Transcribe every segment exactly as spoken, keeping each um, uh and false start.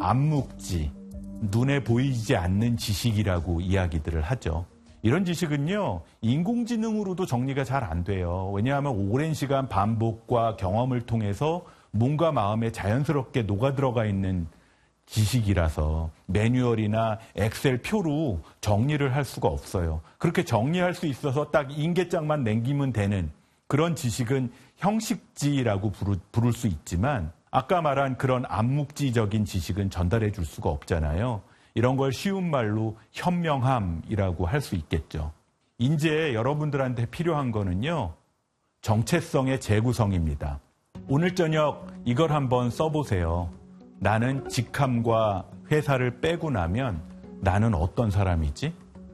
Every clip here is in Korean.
암묵지, 눈에 보이지 않는 지식이라고 이야기들을 하죠. 이런 지식은요, 인공지능으로도 정리가 잘 안 돼요. 왜냐하면 오랜 시간 반복과 경험을 통해서 몸과 마음에 자연스럽게 녹아들어가 있는 지식이라서 매뉴얼이나 엑셀 표로 정리를 할 수가 없어요. 그렇게 정리할 수 있어서 딱 인계장만 남기면 되는 그런 지식은 형식지라고 부르, 부를 수 있지만 아까 말한 그런 암묵지적인 지식은 전달해 줄 수가 없잖아요. 이런 걸 쉬운 말로 현명함이라고 할 수 있겠죠. 이제 여러분들한테 필요한 거는요, 정체성의 재구성입니다. 오늘 저녁 이걸 한번 써보세요. 나는 직함과 회사를 빼고 나면 나는 어떤 사람이지?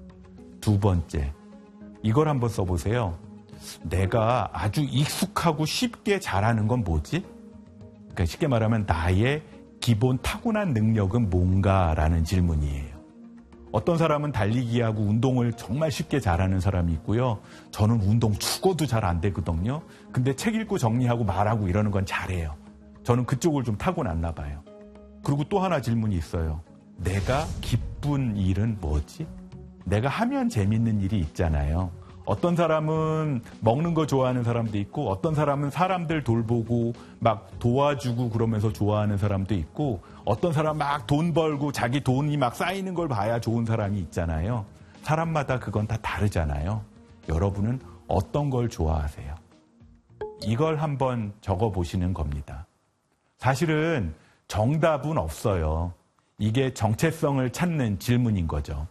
두 번째, 이걸 한번 써보세요. 내가 아주 익숙하고 쉽게 잘하는 건 뭐지? 그러니까 쉽게 말하면 나의 기본 타고난 능력은 뭔가라는 질문이에요. 어떤 사람은 달리기하고 운동을 정말 쉽게 잘하는 사람이 있고요. 저는 운동 죽어도 잘 안 되거든요. 근데 책 읽고 정리하고 말하고 이러는 건 잘해요. 저는 그쪽을 좀 타고났나 봐요. 그리고 또 하나 질문이 있어요. 내가 기쁜 일은 뭐지? 내가 하면 재밌는 일이 있잖아요. 어떤 사람은 먹는 거 좋아하는 사람도 있고 어떤 사람은 사람들 돌보고 막 도와주고 그러면서 좋아하는 사람도 있고 어떤 사람 막 돈 벌고 자기 돈이 막 쌓이는 걸 봐야 좋은 사람이 있잖아요. 사람마다 그건 다 다르잖아요. 여러분은 어떤 걸 좋아하세요? 이걸 한번 적어보시는 겁니다. 사실은 정답은 없어요. 이게 정체성을 찾는 질문인 거죠.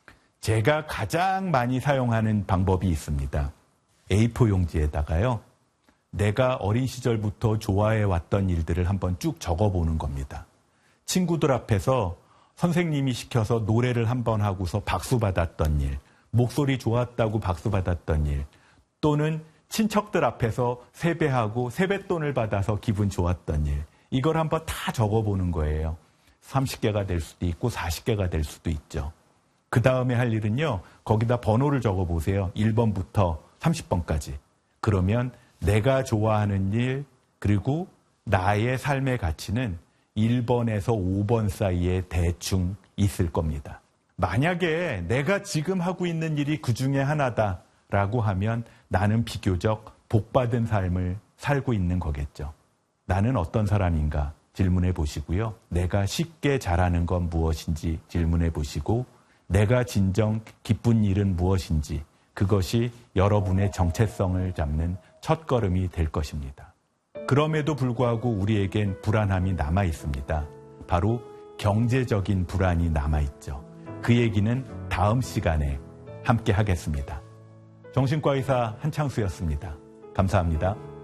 제가 가장 많이 사용하는 방법이 있습니다. 에이포 용지에다가요. 내가 어린 시절부터 좋아해왔던 일들을 한번 쭉 적어보는 겁니다. 친구들 앞에서 선생님이 시켜서 노래를 한번 하고서 박수 받았던 일, 목소리 좋았다고 박수 받았던 일, 또는 친척들 앞에서 세배하고 세뱃돈을 받아서 기분 좋았던 일, 이걸 한번 다 적어보는 거예요. 삼십 개가 될 수도 있고 사십 개가 될 수도 있죠. 그 다음에 할 일은요, 거기다 번호를 적어보세요. 일 번부터 삼십 번까지. 그러면 내가 좋아하는 일, 그리고 나의 삶의 가치는 일 번에서 오 번 사이에 대충 있을 겁니다. 만약에 내가 지금 하고 있는 일이 그 중에 하나다라고 하면 나는 비교적 복받은 삶을 살고 있는 거겠죠. 나는 어떤 사람인가 질문해 보시고요. 내가 쉽게 잘하는 건 무엇인지 질문해 보시고 내가 진정 기쁜 일은 무엇인지 그것이 여러분의 정체성을 잡는 첫걸음이 될 것입니다. 그럼에도 불구하고 우리에겐 불안함이 남아 있습니다. 바로 경제적인 불안이 남아 있죠. 그 얘기는 다음 시간에 함께 하겠습니다. 정신과 의사 한창수였습니다. 감사합니다.